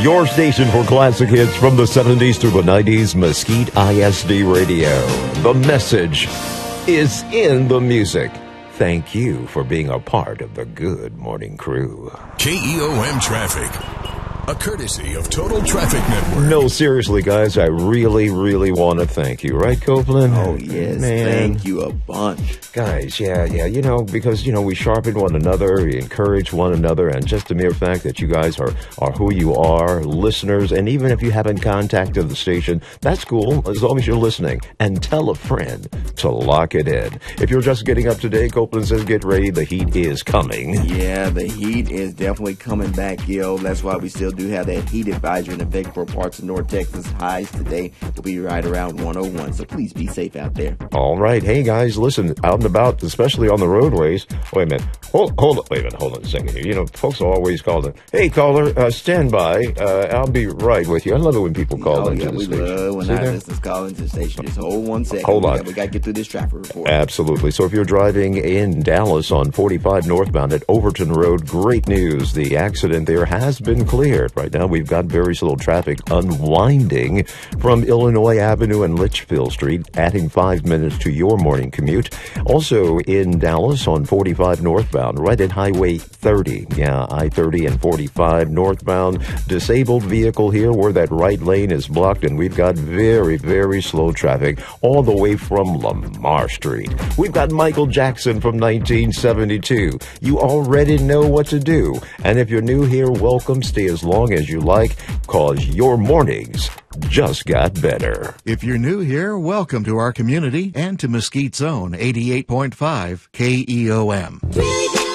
Your station for classic hits from the 70s to the 90s, Mesquite ISD Radio. The message is in the music. Thank you for being a part of the Good Morning Crew. KEOM Traffic, a courtesy of Total Traffic Network. No, seriously, guys, I really want to thank you. Right, Copeland? Oh, yes. Man. Thank you a bunch. Guys, yeah, because, we sharpen one another, we encourage one another, and just the mere fact that you guys are who you are, listeners, and even if you haven't contacted the station, that's cool, as long as you're listening. And tell a friend to lock it in. If you're just getting up today, Copeland says get ready, the heat is coming. Yeah, the heat is definitely coming back, yo. That's why we still do have that heat advisory in effect for parts of North Texas. Highs today will be right around 101, so please be safe out there. All right. Hey, guys, listen, out and about, especially on the roadways. Wait a minute. Hold on a second here. Folks are always calling. Hey, caller, stand by. I'll be right with you. I love it when people call into the station. Love when our listeners call into the station. Just hold 1 second. Hold on. We got to get through this traffic report. Absolutely. So if you're driving in Dallas on 45 northbound at Overton Road, great news. The accident there has been cleared. Right now, we've got very slow traffic unwinding from Illinois Avenue and Litchfield Street, adding 5 minutes to your morning commute. Also in Dallas on 45 northbound, right at Highway 30. Yeah, I-30 and 45 northbound. Disabled vehicle here where that right lane is blocked, and we've got very slow traffic all the way from Lamar Street. We've got Michael Jackson from 1972. You already know what to do. And if you're new here, welcome. Stay as long as you like, cause your mornings just got better. If you're new here, welcome to our community and to Mesquite's own 88.5 KEOM.